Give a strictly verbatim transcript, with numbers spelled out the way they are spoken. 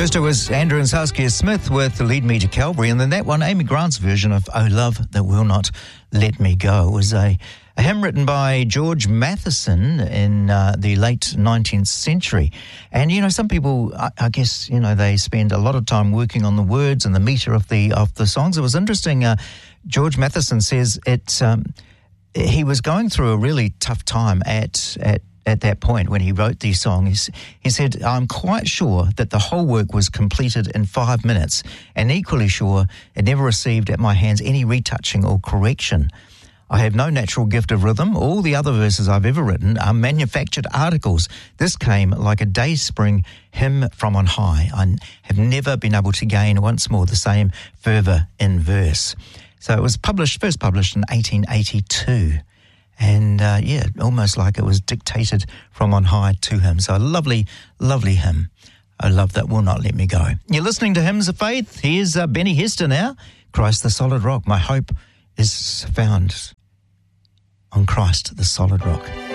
First, it was Andrew and Saskia Smith with Lead Me to Calvary, and then that one, Amy Grant's version of Oh Love That Will Not Let Me Go, was a, a hymn written by George Matheson in uh, the late nineteenth century. And, you know, some people, I, I guess, you know, they spend a lot of time working on the words and the metre of the of the songs. It was interesting. Uh, George Matheson says it. Um, he was going through a really tough time at at. At that point, when he wrote these songs, he said, I'm quite sure that the whole work was completed in five minutes and equally sure it never received at my hands any retouching or correction. I have no natural gift of rhythm. All the other verses I've ever written are manufactured articles. This came like a day spring hymn from on high. I have never been able to gain once more the same fervour in verse. So it was published, first published in eighteen eighty-two. And, uh, yeah, almost like it was dictated from on high to him. So a lovely, lovely hymn. Oh, love that will not let me go. You're listening to Hymns of Faith. Here's uh, Benny Hester now. Christ the solid rock. My hope is found on Christ the solid rock.